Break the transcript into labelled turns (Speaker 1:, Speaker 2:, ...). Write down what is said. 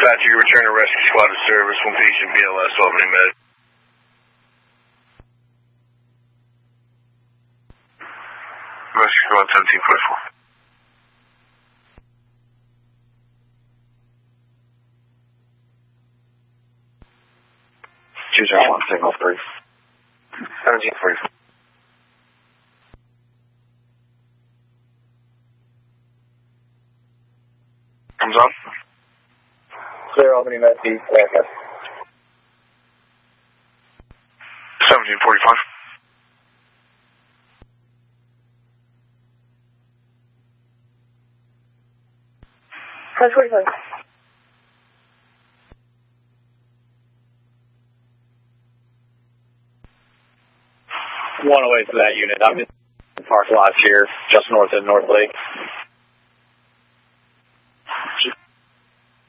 Speaker 1: Dispatcher, you return to rescue squad to service. One patient BLS, Albany Med. Rescue squad 17.4. Choose our one, signal 3. 17.44. Comes on.
Speaker 2: Clear Albany Med, B, backup.
Speaker 1: 1745.
Speaker 3: Press 45.
Speaker 2: One away to that unit. I'm in the park lot here, just north of North Lake.